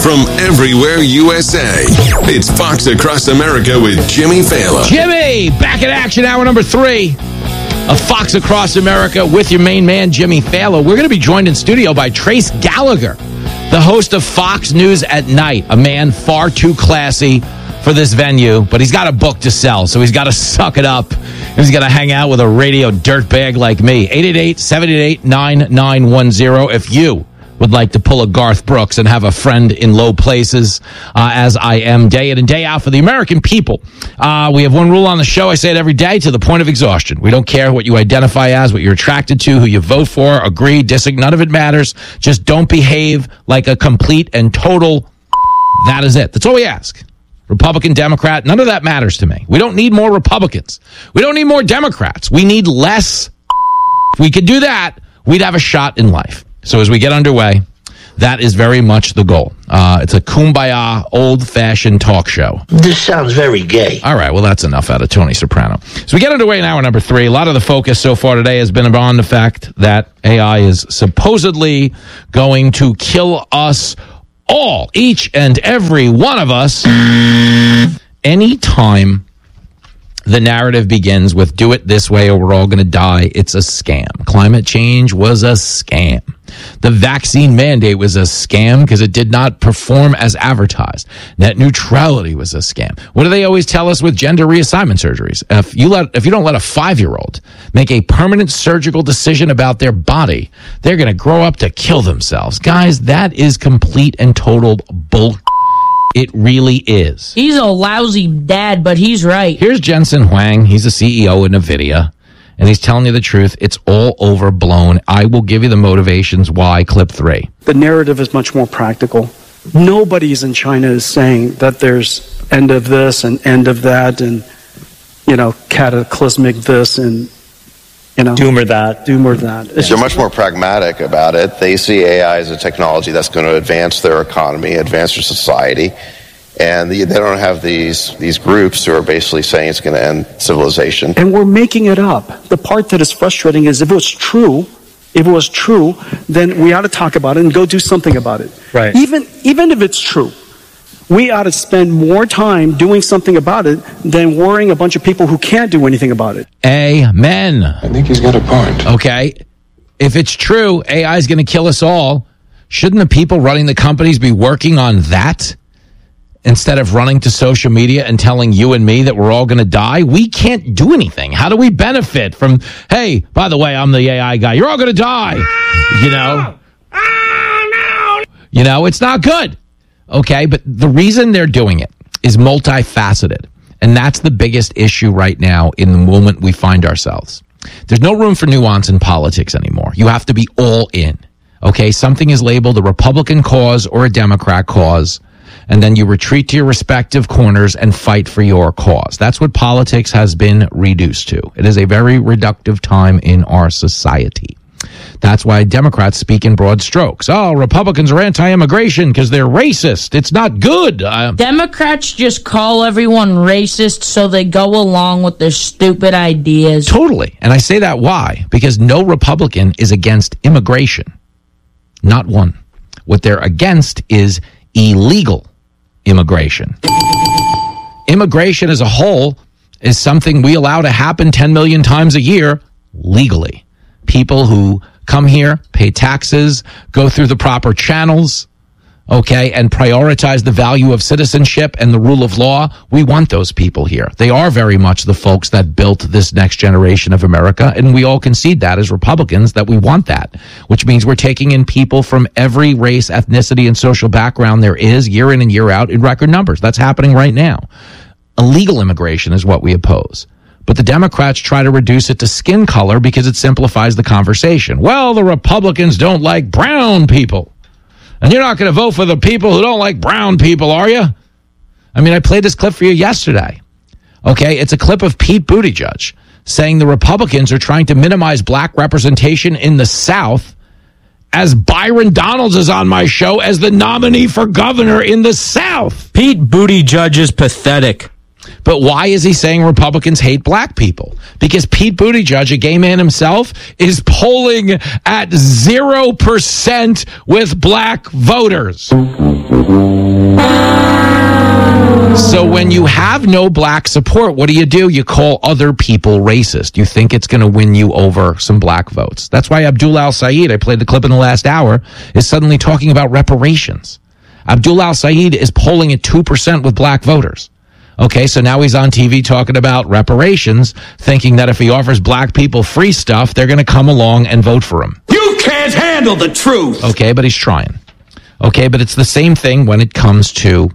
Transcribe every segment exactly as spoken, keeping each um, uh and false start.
from everywhere U S A. It's Fox Across America with Jimmy Fallon. Jimmy, back in action, hour number three of Fox Across America with your main man, Jimmy Fallon. We're going to be joined in studio by Trace Gallagher, the host of Fox News at Night, a man far too classy for this venue, but he's got a book to sell, so he's got to suck it up. He's got to hang out with a radio dirtbag like me. eight eight eight, seven eight eight, nine nine one zero if you would like to pull a Garth Brooks and have a friend in low places, uh, as I am day in and day out for the American people. Uh, we have one rule on the show. I say it every day to the point of exhaustion. We don't care what you identify as, what you're attracted to, who you vote for, agree, disagree. None of it matters. Just don't behave like a complete and total. That is it. That's all we ask. Republican, Democrat, none of that matters to me. We don't need more Republicans. We don't need more Democrats. We need less. If we could do that, we'd have a shot in life. So as we get underway, that is very much the goal. Uh, it's a kumbaya, old-fashioned talk show. This sounds very gay. All right, well, that's enough out of Tony Soprano. So we get underway in hour number three. A lot of the focus so far today has been on the fact that A I is supposedly going to kill us all, each and every one of us. Anytime the narrative begins with do it this way or we're all going to die, it's a scam. Climate change was a scam. The vaccine mandate was a scam because it did not perform as advertised. Net neutrality was a scam. What do they always tell us with gender reassignment surgeries? If you let, if you don't let a five-year-old make a permanent surgical decision about their body, they're going to grow up to kill themselves. Guys, that is complete and total bull. It really is. He's a lousy dad, but he's right. Here's Jensen Huang. He's the C E O of NVIDIA, and he's telling you the truth. It's all overblown. I will give you the motivations why. Clip three. The narrative is much more practical. Nobody's in China is saying that there's end of this and end of that and, you know, cataclysmic this and, you know, doom or that. Doom or that. It's They're much more pragmatic about it. They see A I as a technology that's going to advance their economy, advance their society, and they don't have these these groups who are basically saying it's going to end civilization. And we're making it up. The part that is frustrating is if it was true, if it was true, then we ought to talk about it and go do something about it. Right. Even even if it's true, we ought to spend more time doing something about it than worrying a bunch of people who can't do anything about it. Amen. I think he's got a point. Okay. If it's true, A I is going to kill us all. Shouldn't the people running the companies be working on that instead of running to social media and telling you and me that we're all going to die? We can't do anything. How do we benefit from, hey, by the way, I'm the A I guy. You're all going to die. You know? You know, it's not good. Okay, but the reason they're doing it is multifaceted. And that's the biggest issue right now in the moment we find ourselves. There's no room for nuance in politics anymore. You have to be all in. Okay, something is labeled a Republican cause or a Democrat cause, and then you retreat to your respective corners and fight for your cause. That's what politics has been reduced to. It is a very reductive time in our society. That's why Democrats speak in broad strokes. Oh, Republicans are anti-immigration because they're racist. It's not good. Uh, Democrats just call everyone racist so they go along with their stupid ideas. Totally. And I say that why? Because no Republican is against immigration. Not one. What they're against is illegal immigration. Immigration as a whole is something we allow to happen ten million times a year legally. People who come here, pay taxes, go through the proper channels, okay, and prioritize the value of citizenship and the rule of law. We want those people here. They are very much the folks that built this next generation of America, and we all concede that as Republicans that we want that, which means we're taking in people from every race, ethnicity, and social background there is year in and year out in record numbers. That's happening right now. Illegal immigration is what we oppose. But the Democrats try to reduce it to skin color because it simplifies the conversation. Well, the Republicans don't like brown people. And you're not going to vote for the people who don't like brown people, are you? I mean, I played this clip for you yesterday. Okay, it's a clip of Pete Buttigieg saying the Republicans are trying to minimize black representation in the South as Byron Donalds is on my show as the nominee for governor in the South. Pete Buttigieg is pathetic. But why is he saying Republicans hate black people? Because Pete Buttigieg, a gay man himself, is polling at zero percent with black voters. So when you have no black support, what do you do? You call other people racist. You think it's going to win you over some black votes. That's why Abdul Al-Sayed, I played the clip in the last hour, is suddenly talking about reparations. Abdul Al-Sayed is polling at two percent with black voters. Okay, so now he's on T V talking about reparations, thinking that if he offers black people free stuff, they're going to come along and vote for him. You can't handle the truth! Okay, but he's trying. Okay, but it's the same thing when it comes to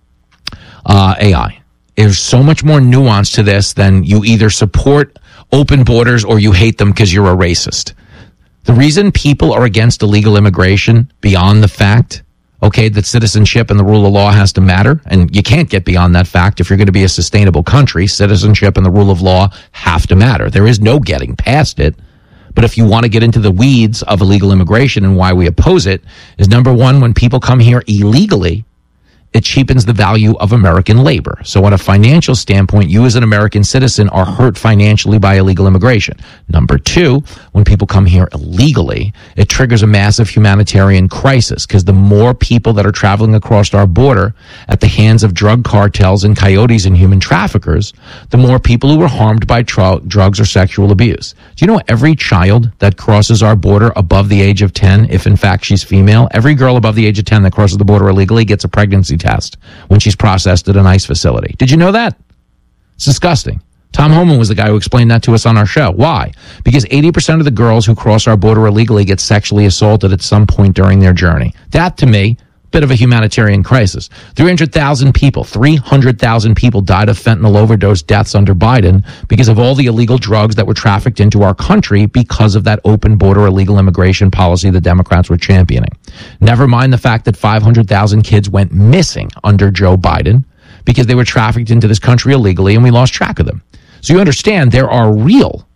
uh, A I. There's so much more nuance to this than you either support open borders or you hate them because you're a racist. The reason people are against illegal immigration, beyond the fact, okay, that citizenship and the rule of law has to matter, and you can't get beyond that fact if you're going to be a sustainable country, citizenship and the rule of law have to matter. There is no getting past it. But if you want to get into the weeds of illegal immigration and why we oppose it, is number one, when people come here illegally, it cheapens the value of American labor. So on a financial standpoint, you as an American citizen are hurt financially by illegal immigration. Number two, when people come here illegally, it triggers a massive humanitarian crisis because the more people that are traveling across our border at the hands of drug cartels and coyotes and human traffickers, the more people who are harmed by tr- drugs or sexual abuse. Do you know every child that crosses our border above the age of ten, if in fact she's female, every girl above the age of ten that crosses the border illegally gets a pregnancy test test when she's processed at an ICE facility. Did you know that? It's disgusting. Tom Homan was the guy who explained that to us on our show. Why? Because eighty percent of the girls who cross our border illegally get sexually assaulted at some point during their journey. That, to me, bit of a humanitarian crisis. three hundred thousand people, three hundred thousand people died of fentanyl overdose deaths under Biden because of all the illegal drugs that were trafficked into our country because of that open border illegal immigration policy the Democrats were championing. Never mind the fact that five hundred thousand kids went missing under Joe Biden because they were trafficked into this country illegally and we lost track of them. So you understand there are real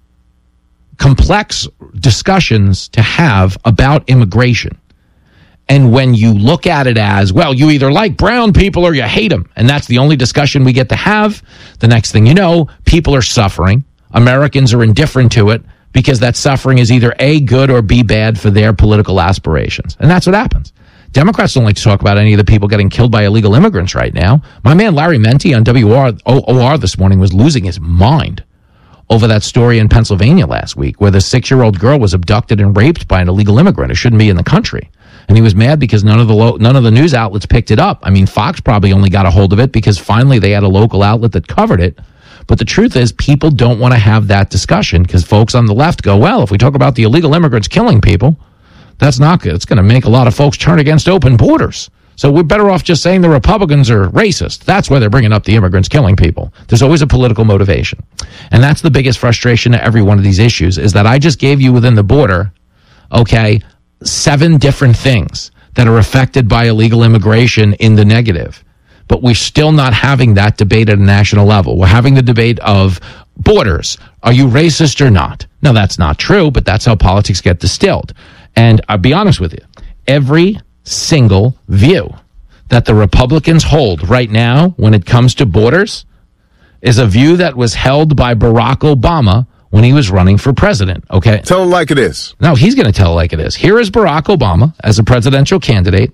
complex discussions to have about immigration. And when you look at it as, well, you either like brown people or you hate them, and that's the only discussion we get to have, the next thing you know, people are suffering. Americans are indifferent to it because that suffering is either A, good, or B, bad for their political aspirations. And that's what happens. Democrats don't like to talk about any of the people getting killed by illegal immigrants right now. My man Larry Menti on W R O R this morning was losing his mind over that story in Pennsylvania last week where the six-year-old girl was abducted and raped by an illegal immigrant who shouldn't be in the country. And he was mad because none of the lo- none of the news outlets picked it up. I mean, Fox probably only got a hold of it because finally they had a local outlet that covered it. But the truth is, people don't want to have that discussion because folks on the left go, well, if we talk about the illegal immigrants killing people, that's not good. It's going to make a lot of folks turn against open borders. So we're better off just saying the Republicans are racist. That's why they're bringing up the immigrants killing people. There's always a political motivation. And that's the biggest frustration to every one of these issues is that I just gave you within the border, okay, seven different things that are affected by illegal immigration in the negative. But we're still not having that debate at a national level. We're having the debate of borders. Are you racist or not? Now, that's not true, but that's how politics get distilled. And I'll be honest with you, every single view that the Republicans hold right now when it comes to borders is a view that was held by Barack Obama when he was running for president, okay? Tell it like it is. No, he's going to tell it like it is. Here is Barack Obama as a presidential candidate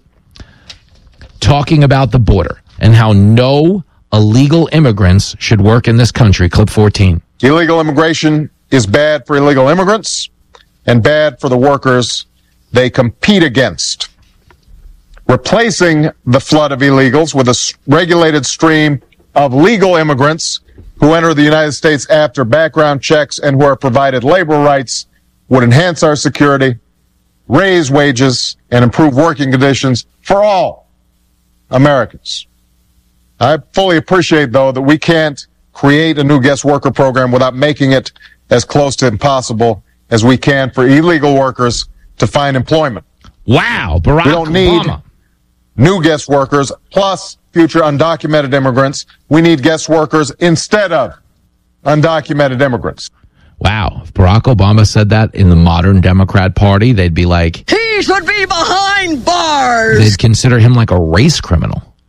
talking about the border and how no illegal immigrants should work in this country. Clip fourteen. Illegal immigration is bad for illegal immigrants and bad for the workers they compete against. Replacing the flood of illegals with a regulated stream of legal immigrants who enter the United States after background checks and who are provided labor rights would enhance our security, raise wages, and improve working conditions for all Americans. I fully appreciate, though, that we can't create a new guest worker program without making it as close to impossible as we can for illegal workers to find employment. Wow, Barack We don't Obama. need new guest workers plus future undocumented immigrants. We need guest workers instead of undocumented immigrants. Wow, if Barack Obama said that in the modern Democrat Party, they'd be like, he should be behind bars. They'd consider him like a race criminal.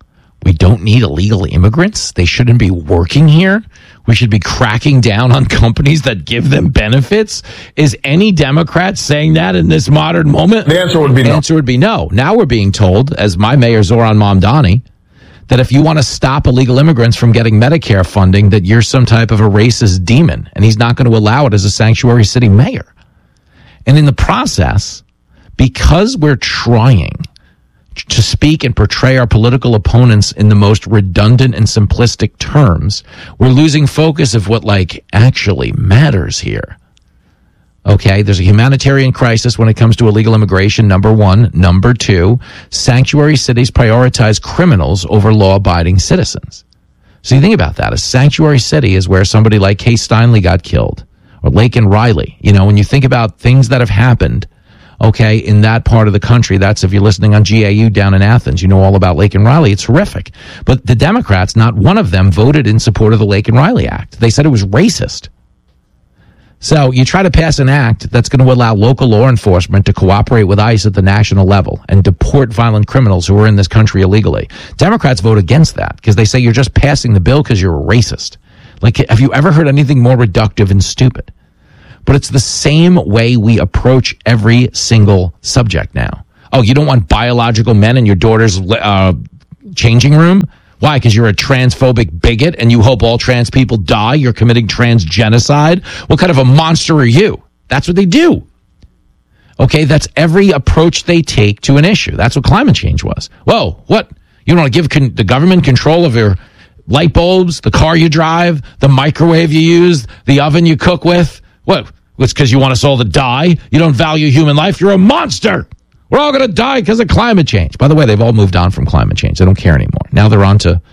we don't need illegal immigrants. They shouldn't be working here. We should be cracking down on companies that give them benefits. Is any Democrat saying that in this modern moment? The answer would be the no. The answer would be no. Now we're being told, as my mayor Zoran Mamdani, that if you want to stop illegal immigrants from getting Medicare funding, that you're some type of a racist demon, and he's not going to allow it as a sanctuary city mayor. And in the process, because we're trying to speak and portray our political opponents in the most redundant and simplistic terms, we're losing focus of what, like, actually matters here. Okay, there's a humanitarian crisis when it comes to illegal immigration, number one. Number two, sanctuary cities prioritize criminals over law-abiding citizens. So you think about that. A sanctuary city is where somebody like Kay Steinle got killed, or Laken Riley. You know, when you think about things that have happened, okay, in that part of the country, that's if you're listening on G A U down in Athens, you know all about Laken Riley. It's horrific. But the Democrats, not one of them voted in support of the Laken Riley Act. They said it was racist. So you try to pass an act that's going to allow local law enforcement to cooperate with ICE at the national level and deport violent criminals who are in this country illegally. Democrats vote against that because they say you're just passing the bill because you're a racist. Like, have you ever heard anything more reductive and stupid? But it's the same way we approach every single subject now. Oh, you don't want biological men in your daughter's uh, changing room? Why? Because you're a transphobic bigot and you hope all trans people die? You're committing trans genocide? What kind of a monster are you? That's what they do. Okay, that's every approach they take to an issue. That's what climate change was. Whoa, what? You want to give con- the government control of your light bulbs, the car you drive, the microwave you use, the oven you cook with? What? It's because you want us all to die? You don't value human life? You're a monster! We're all going to die because of climate change. By the way, they've all moved on from climate change. They don't care anymore. Now they're on to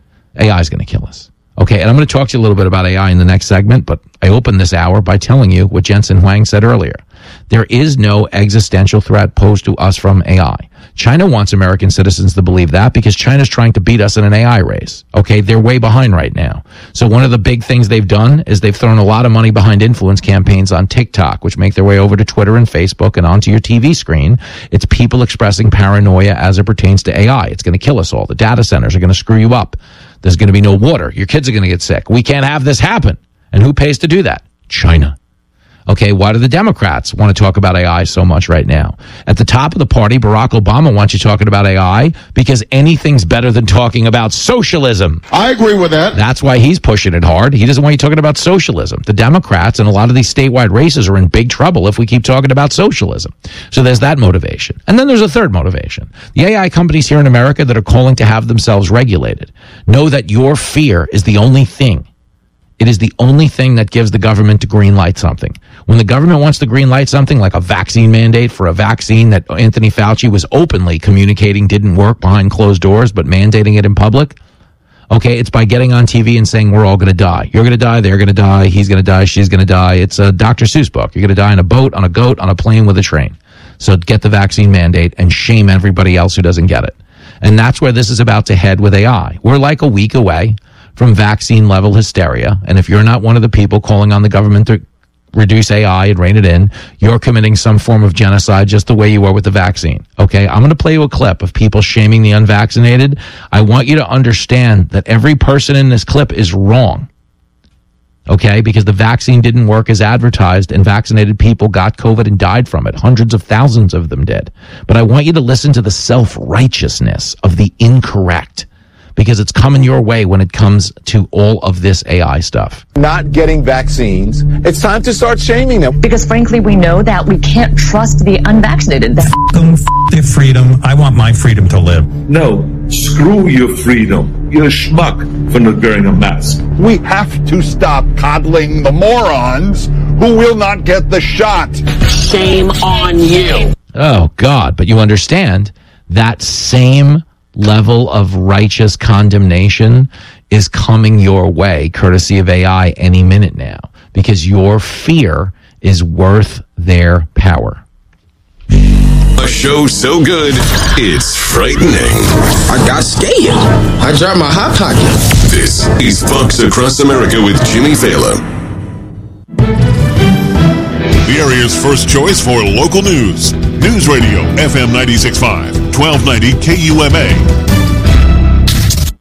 A I is going to kill us. Okay, and I'm going to talk to you a little bit about A I in the next segment, but I opened this hour by telling you what Jensen Huang said earlier. There is no existential threat posed to us from A I. China wants American citizens to believe that because China's trying to beat us in an A I race. Okay, they're way behind right now. So one of the big things they've done is they've thrown a lot of money behind influence campaigns on TikTok, which make their way over to Twitter and Facebook and onto your T V screen. It's people expressing paranoia as it pertains to A I. It's going to kill us all. The data centers are going to screw you up. There's going to be no water. Your kids are going to get sick. We can't have this happen. And who pays to do that? China. Okay, why do the Democrats want to talk about A I so much right now? At the top of the party, Barack Obama wants you talking about A I because anything's better than talking about socialism. I agree with that. That's why he's pushing it hard. He doesn't want you talking about socialism. The Democrats and a lot of these statewide races are in big trouble if we keep talking about socialism. So there's that motivation. And then there's a third motivation. The A I companies here in America that are calling to have themselves regulated know that your fear is the only thing. It is the only thing that gives the government to green light something. When the government wants to green light something like a vaccine mandate for a vaccine that Anthony Fauci was openly communicating didn't work behind closed doors, but mandating it in public, okay, it's by getting on T V and saying we're all going to die. You're going to die, they're going to die, he's going to die, she's going to die. It's a Doctor Seuss book. You're going to die on a boat, on a goat, on a plane, with a train. So get the vaccine mandate and shame everybody else who doesn't get it. And that's where this is about to head with A I. We're like a week away from vaccine level hysteria. And if you're not one of the people calling on the government to reduce A I and rein it in, you're committing some form of genocide just the way you were with the vaccine. Okay, I'm going to play you a clip of people shaming the unvaccinated. I want you to understand that every person in this clip is wrong. Okay, because the vaccine didn't work as advertised and vaccinated people got COVID and died from it. Hundreds of thousands of them did. But I want you to listen to the self-righteousness of the incorrect, because it's coming your way when it comes to all of this A I stuff. Not getting vaccines, it's time to start shaming them. Because frankly, we know that we can't trust the unvaccinated. F them, f their freedom. I want my freedom to live. No, screw your freedom. You're a schmuck for not wearing a mask. We have to stop coddling the morons who will not get the shot. Shame on you. Oh, God. But you understand that same level of righteous condemnation is coming your way, courtesy of A I, any minute now, because your fear is worth their power. A show so good, it's frightening. I got scared. I dropped my hot pocket. This is Fox Across America with Jimmy Fallon. The area's first choice for local news. News Radio, F M ninety-six point five, twelve ninety K U M A.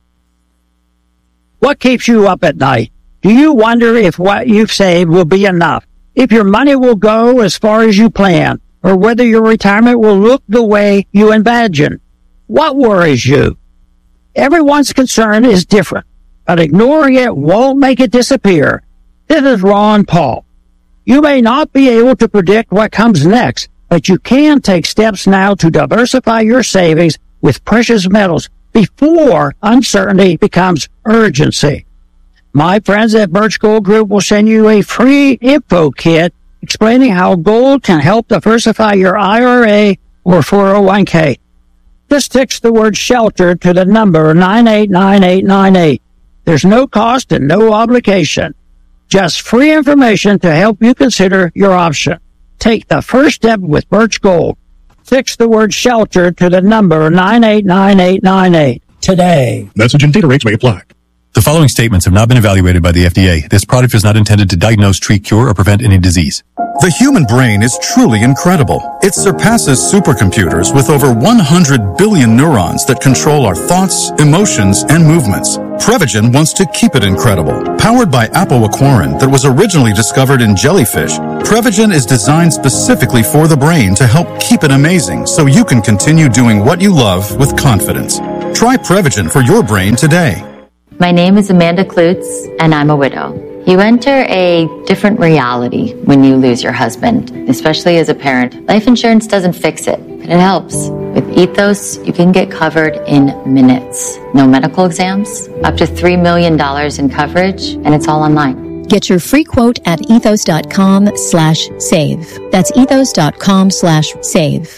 What keeps you up at night? Do you wonder if what you've saved will be enough? If your money will go as far as you plan? Or whether your retirement will look the way you imagine? What worries you? Everyone's concern is different, but ignoring it won't make it disappear. This is Ron Paul. You may not be able to predict what comes next, but you can take steps now to diversify your savings with precious metals before uncertainty becomes urgency. My friends at Birch Gold Group will send you a free info kit explaining how gold can help diversify your I R A or four oh one k. Just text the word SHELTER to the number nine eight nine eight nine eight. There's no cost and no obligation. Just free information to help you consider your option. Take the first step with Birch Gold. Text the word SHELTER to the number nine eight nine eight nine eight today. Message and data rates may apply. The following statements have not been evaluated by the F D A. This product is not intended to diagnose, treat, cure, or prevent any disease. The human brain is truly incredible. It surpasses supercomputers with over one hundred billion neurons that control our thoughts, emotions, and movements. Prevagen wants to keep it incredible. Powered by apoaquarin that was originally discovered in jellyfish, Prevagen is designed specifically for the brain to help keep it amazing so you can continue doing what you love with confidence. Try Prevagen for your brain today. My name is Amanda Klutz, and I'm a widow. You enter a different reality when you lose your husband, especially as a parent. Life insurance doesn't fix it, but it helps. With Ethos, you can get covered in minutes. No medical exams, up to three million dollars in coverage, and it's all online. Get your free quote at ethos.com slash save. That's ethos.com slash save.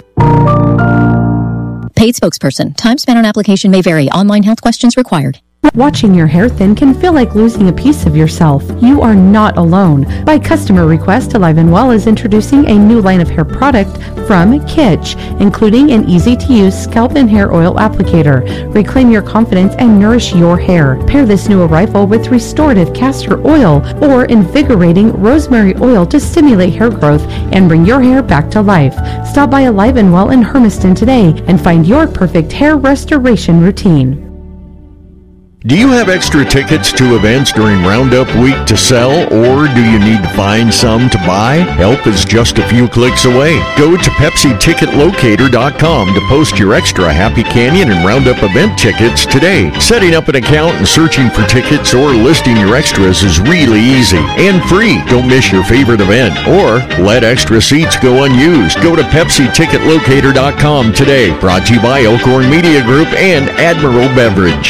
Paid spokesperson. Time spent on application may vary. Online health questions required. Watching your hair thin can feel like losing a piece of yourself. You are not alone. By customer request, Alive and Well is introducing a new line of hair product from Kitsch, including an easy-to-use scalp and hair oil applicator. Reclaim your confidence and nourish your hair. Pair this new arrival with restorative castor oil or invigorating rosemary oil to stimulate hair growth and bring your hair back to life. Stop by Alive and Well in Hermiston today and find your perfect hair restoration routine. Do you have extra tickets to events during Roundup Week to sell, or do you need to find some to buy? Help is just a few clicks away. Go to Pepsi Ticket Locator dot com to post your extra Happy Canyon and Roundup event tickets today. Setting up an account and searching for tickets or listing your extras is really easy and free. Don't miss your favorite event or let extra seats go unused. Go to Pepsi Ticket Locator dot com today. Brought to you by Elkhorn Media Group and Admiral Beverage.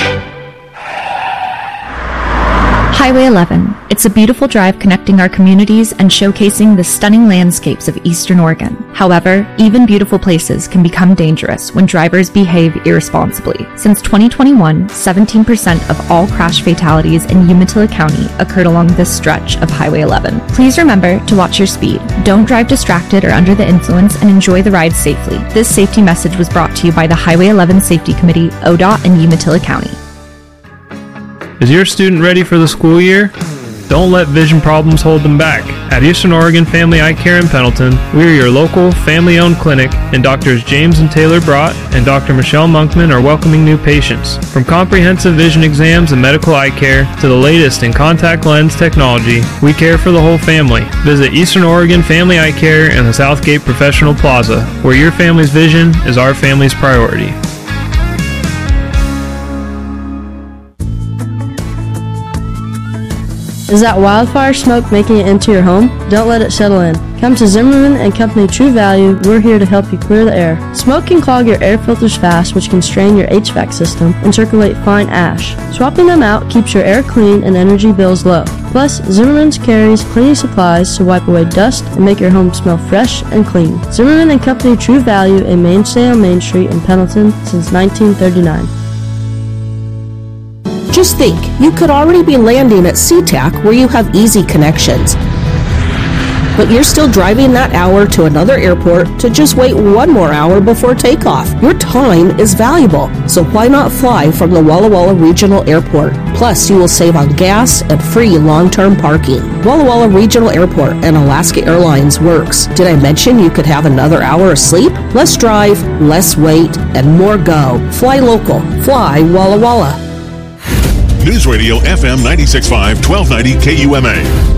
Highway eleven. It's a beautiful drive connecting our communities and showcasing the stunning landscapes of Eastern Oregon. However, even beautiful places can become dangerous when drivers behave irresponsibly. Since twenty twenty-one, seventeen percent of all crash fatalities in Umatilla County occurred along this stretch of Highway eleven. Please remember to watch your speed. Don't drive distracted or under the influence, and enjoy the ride safely. This safety message was brought to you by the Highway eleven Safety Committee, O D O T, and Umatilla County. Is your student ready for the school year? Don't let vision problems hold them back. At Eastern Oregon Family Eye Care in Pendleton, we are your local family-owned clinic, and Doctors James and Taylor Brott and Doctor Michelle Monkman are welcoming new patients. From comprehensive vision exams and medical eye care to the latest in contact lens technology, we care for the whole family. Visit Eastern Oregon Family Eye Care in the Southgate Professional Plaza, where your family's vision is our family's priority. Is that wildfire smoke making it into your home? Don't let it settle in. Come to Zimmerman and Company True Value. We're here to help you clear the air. Smoke can clog your air filters fast, which can strain your H V A C system and circulate fine ash. Swapping them out keeps your air clean and energy bills low. Plus, Zimmerman's carries cleaning supplies to wipe away dust and make your home smell fresh and clean. Zimmerman and Company True Value, a mainstay on Main Street in Pendleton since nineteen thirty-nine. Just think, you could already be landing at SeaTac where you have easy connections. But you're still driving that hour to another airport to just wait one more hour before takeoff. Your time is valuable, so why not fly from the Walla Walla Regional Airport? Plus, you will save on gas and free long-term parking. Walla Walla Regional Airport and Alaska Airlines works. Did I mention you could have another hour of sleep? Less drive, less wait, and more go. Fly local. Fly Walla Walla. News Radio F M ninety-six point five, twelve ninety K U M A.